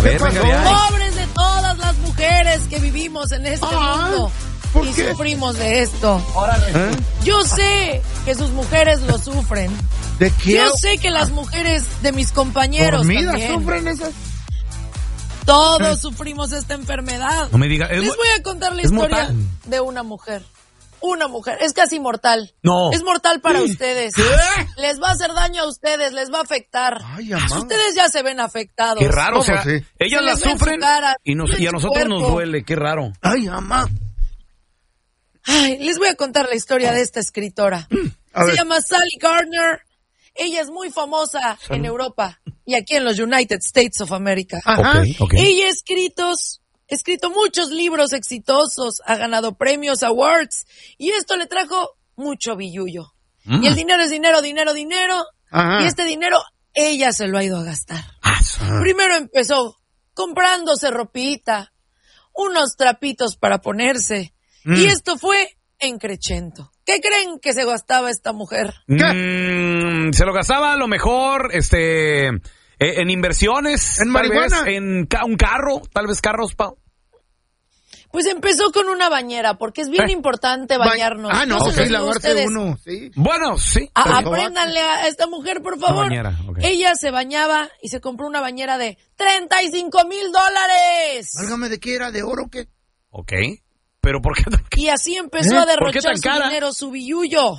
Pobres de todas las mujeres que vivimos en este mundo y sufrimos de esto. Yo sé que sus mujeres lo sufren. ¿De qué? Yo sé que las mujeres de mis compañeros también sufren esas. Todos sufrimos esta enfermedad. No me diga. Les voy a contar la historia de una mujer. Una mujer. Es casi mortal. No. Es mortal para ustedes. ¿Qué? Les va a hacer daño a ustedes, les va a afectar. Ay, ustedes ya se ven afectados. Qué raro, No, o sea, pues sí. ellas la sufren y a nosotros nos duele, qué raro. Ay, mamá. Ay, les voy a contar la historia de esta escritora. Se llama Sally Gardner. Ella es muy famosa en Europa y aquí en los United States of America. Ajá. Okay. Ella ha escrito muchos libros exitosos, ha ganado premios, awards, y esto le trajo mucho billullo. Y el dinero es dinero, dinero, dinero. Ajá. Y este dinero ella se lo ha ido a gastar. Primero empezó comprándose ropita, unos trapitos para ponerse, y esto fue encrechento. ¿Qué creen que se gastaba esta mujer? Se lo gastaba a lo mejor en inversiones, en marihuana, en un carro, tal vez carros, Pau. Pues empezó con una bañera, porque es bien importante bañarnos. Lavarse uno, sí. Bueno, sí. Apréndanle a esta mujer, por favor. Bañera, okay. Ella se bañaba y se compró una bañera de $35,000. Válgame, ¿de qué era? ¿De oro o qué? Ok. ¿Pero por qué tan cara? Y así empezó a derrochar su dinero, su billullo.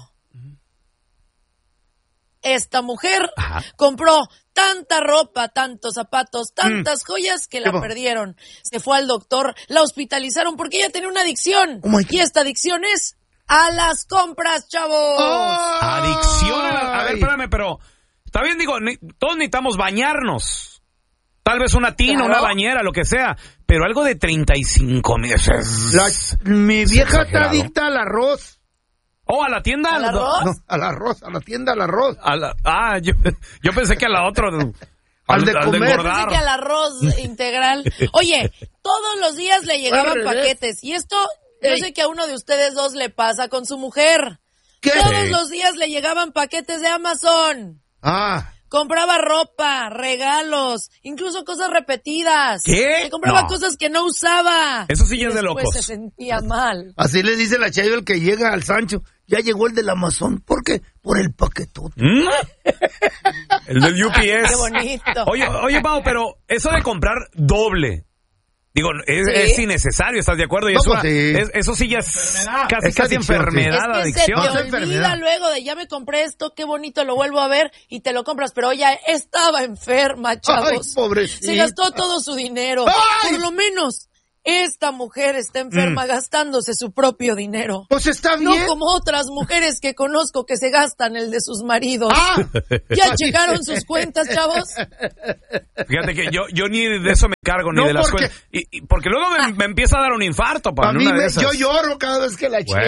Esta mujer compró tanta ropa, tantos zapatos, tantas joyas que la perdieron. Se fue al doctor, la hospitalizaron porque ella tenía una adicción. Y esta adicción es a las compras, chavos. Adicción a ver, espérame, pero está bien, digo, todos necesitamos bañarnos. Tal vez una tina, una bañera, lo que sea. Pero algo de 35,000. Mi vieja está adicta al arroz. ¿Oh, a la tienda? ¿Al arroz? No, al arroz, a la tienda al arroz. Yo pensé que a la otra. al de comer. Pensé que al arroz integral. Oye, todos los días le llegaban paquetes. Y esto, yo sé que a uno de ustedes dos le pasa con su mujer. ¿Qué? Todos los días le llegaban paquetes de Amazon. Compraba ropa, regalos, incluso cosas repetidas. ¿Qué? Le compraba cosas que no usaba. Eso sí ya es de locos. Después se sentía mal. Así les dice la Chayo el que llega al Sancho. Ya llegó el del Amazon. ¿Por qué? Por el paquetote. El del UPS. Qué bonito. Oye, Pau, pero eso de comprar doble, digo, es innecesario, ¿estás de acuerdo? Y eso sí ya es casi enfermedad, adicción. Se te olvida luego de ya me compré esto, qué bonito, lo vuelvo a ver y te lo compras, pero ella estaba enferma, chavos. Ay, pobrecita. Se gastó todo su dinero. Por lo menos esta mujer está enferma gastándose su propio dinero. Pues está bien. No como otras mujeres que conozco que se gastan el de sus maridos. ¿Ya checaron sus cuentas, chavos? Fíjate que yo ni de eso me cargo, ni de las cuentas. Y porque luego me empieza a dar un infarto, para mí yo lloro cada vez que la checo.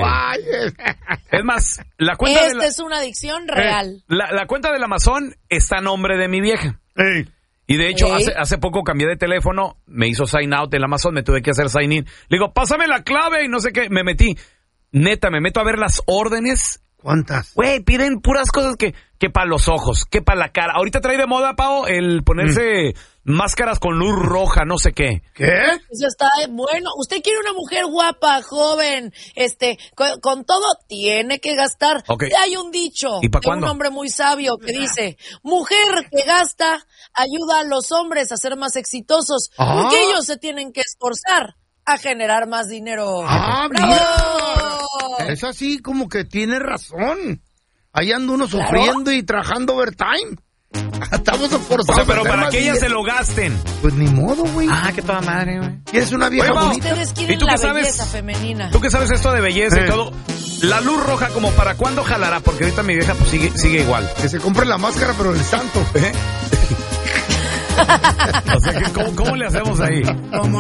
Es más, la cuenta es una adicción real. La cuenta del Amazon está a nombre de mi vieja. Y de hecho, hace poco cambié de teléfono, me hizo sign out el Amazon, me tuve que hacer sign in. Le digo, pásame la clave y no sé qué. Me metí. Neta, me meto a ver las órdenes. ¿Cuántas? Güey, piden puras cosas que para los ojos, que para la cara. Ahorita trae de moda, Pau, el ponerse máscaras con luz roja, no sé qué. ¿Qué? Eso está bueno. Usted quiere una mujer guapa, joven, con todo tiene que gastar. Hay un dicho de un hombre muy sabio que dice, mujer que gasta ayuda a los hombres a ser más exitosos, porque ellos se tienen que esforzar a generar más dinero. ¡Bravo! Es así como que tiene razón. Ahí anda uno sufriendo y trabajando overtime. Estamos esforzados. O sea, pero para que ellas se lo gasten. Pues ni modo, güey. Qué toda madre, güey. Y es una vieja bonita. Ustedes quieren la belleza femenina. ¿Tú qué sabes esto de belleza y todo? La luz roja, ¿como para cuándo jalará? Porque ahorita mi vieja pues sigue igual. Que se compre la máscara, pero el santo. O sea, ¿cómo le hacemos ahí?